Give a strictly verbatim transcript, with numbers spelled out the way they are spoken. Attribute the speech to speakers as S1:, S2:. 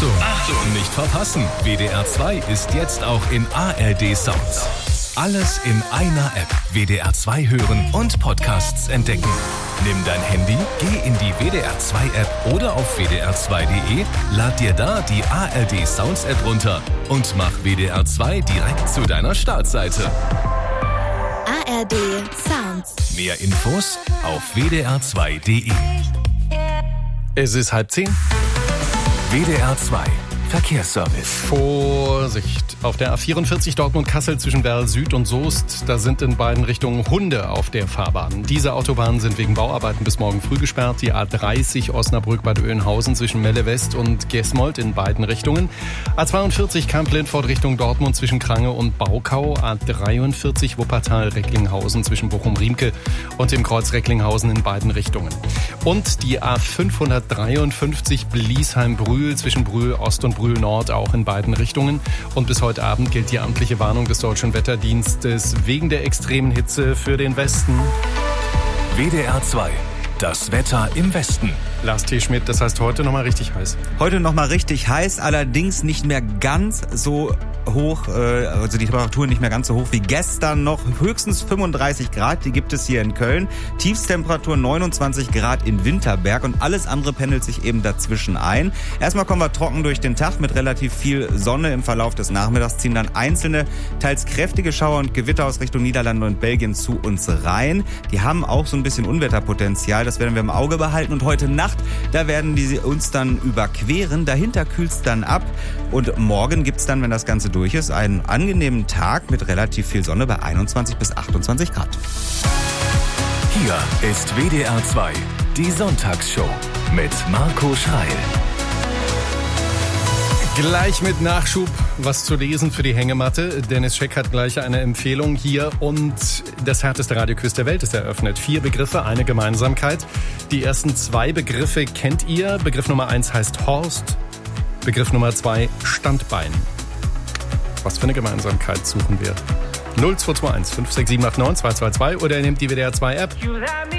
S1: Achtung, Achtung, nicht verpassen. W D R zwei ist jetzt auch in A R D Sounds. Alles in einer App. W D R zwei hören und Podcasts entdecken. Nimm dein Handy, geh in die W D R zwei App oder auf w d r zwei punkt d e, lad dir da die A R D Sounds App runter und mach W D R zwei direkt zu deiner Startseite.
S2: A R D Sounds.
S1: Mehr Infos auf w d r zwei punkt d e.
S3: Es ist halb zehn.
S1: W D R zwei Verkehrsservice.
S3: Vorsicht! Auf der A vierundvierzig Dortmund-Kassel zwischen Werl Süd und Soest, da sind in beiden Richtungen Hunde auf der Fahrbahn. Diese Autobahnen sind wegen Bauarbeiten bis morgen früh gesperrt. Die A dreißig Osnabrück-Bad Oeynhausen zwischen Melle West und Gesmold in beiden Richtungen. A zweiundvierzig Kamp-Lindfort Richtung Dortmund zwischen Krange und Baukau. A dreiundvierzig Wuppertal-Recklinghausen zwischen Bochum-Riemke und dem Kreuz Recklinghausen in beiden Richtungen. Und die A fünfhundertdreiundfünfzig Bliesheim-Brühl zwischen Brühl Ost und Brühl Nord auch in beiden Richtungen. Und bis heute Abend gilt die amtliche Warnung des Deutschen Wetterdienstes wegen der extremen Hitze für den Westen.
S1: W D R zwei, das Wetter im Westen.
S3: Lars T. Schmidt, das heißt heute nochmal richtig heiß.
S4: Heute nochmal richtig heiß, allerdings nicht mehr ganz so hoch, also die Temperatur nicht mehr ganz so hoch wie gestern noch. Höchstens fünfunddreißig Grad, die gibt es hier in Köln. Tiefstemperatur neunundzwanzig Grad in Winterberg und alles andere pendelt sich eben dazwischen ein. Erstmal kommen wir trocken durch den Tag mit relativ viel Sonne. Im Verlauf des Nachmittags ziehen dann einzelne, teils kräftige Schauer und Gewitter aus Richtung Niederlande und Belgien zu uns rein. Die haben auch so ein bisschen Unwetterpotenzial, das werden wir im Auge behalten. Und heute Nacht, da werden die uns dann überqueren. Dahinter kühlt es dann ab. Und morgen gibt's dann, wenn das Ganze durch ist, einen angenehmen Tag mit relativ viel Sonne bei einundzwanzig bis achtundzwanzig Grad.
S1: Hier ist W D R zwei, die Sonntagsshow mit Marco Schreil.
S3: Gleich mit Nachschub was zu lesen für die Hängematte. Dennis Scheck hat gleich eine Empfehlung hier und das härteste Radioquiz der Welt ist eröffnet. Vier Begriffe, eine Gemeinsamkeit. Die ersten zwei Begriffe kennt ihr. Begriff Nummer eins heißt Horst. Begriff Nummer zwei Standbein. Was für eine Gemeinsamkeit suchen wir? null zwei zwei eins fünf sechs sieben acht neun zwei zwei zwei oder ihr nehmt die W D R zwei App.